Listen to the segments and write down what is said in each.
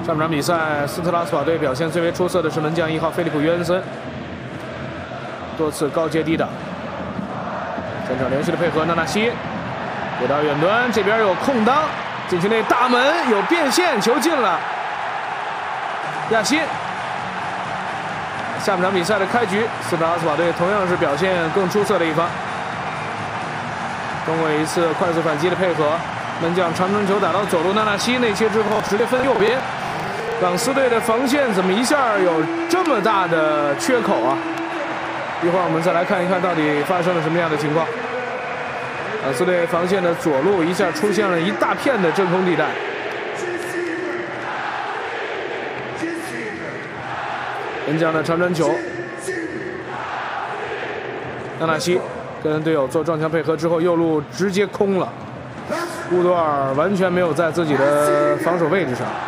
上半场比赛，斯特拉斯堡队表现最为出色的是门将1号菲利普·约恩森，多次高接低挡，全场连续的配合，纳纳西给到远端，这边有空当，禁区内大门有变线，球进了。亚辛。下半场比赛的开局，斯特拉斯堡队同样是表现更出色的一方，通过一次快速反击的配合，门将长传球打到左路，纳纳西内切之后直接分右边。朗斯队的防线怎么一下有这么大的缺口啊？一会儿我们再来看一看到底发生了什么样的情况。朗斯队防线的左路一下出现了一大片的真空地带。门将的长传球，纳纳西跟队友做撞墙配合之后，右路直接空了，乌多尔完全没有在自己的防守位置上。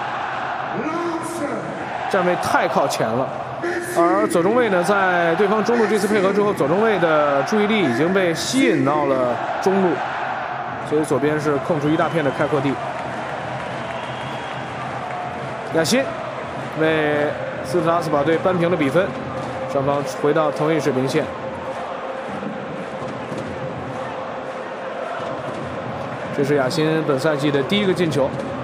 站位太靠前了，而左中卫呢，在对方中路这次配合之后，左中卫的注意力已经被吸引到了中路，所以左边是空出一大片的开阔地。亚辛为斯特拉斯堡队扳平了比分，双方回到同一水平线。这是亚辛本赛季的第1个进球。